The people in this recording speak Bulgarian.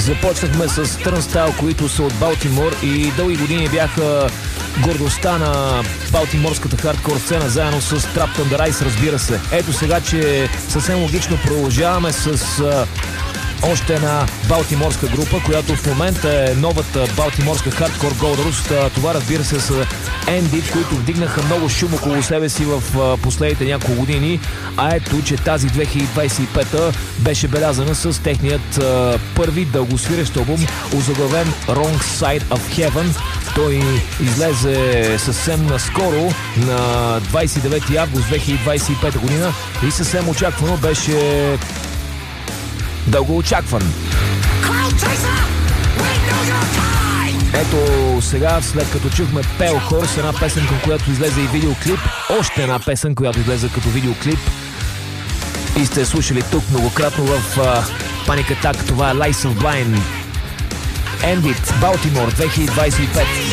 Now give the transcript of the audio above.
Започнахме с Turnstile, които са от Балтимор и дълги години бяха гордостта на балтиморската хардкор сцена, заедно с Trapped Under Ice, разбира се. Ето сега, че съвсем логично продължаваме с още една балтиморска група, която в момента е новата балтиморска хардкор Gold Rush. Това, разбира се, са Endit, които вдигнаха много шум около себе си в последните няколко години. А ето, че тази 2025 беше белязана с техният първи дългосвирещ албум, озаглавен Wrong Side of Heaven. Той излезе съвсем наскоро, на 29 август 2025 година, и съвсем очаквано беше дълго очакван. Ето сега, след като чухме Pale Horse, една песен, към която излезе и видеоклип, още една песен, която излезе като видеоклип и сте слушали тук многократно в Panic Attack. Това е Lies of Blind. Endit, Балтимор, 2025.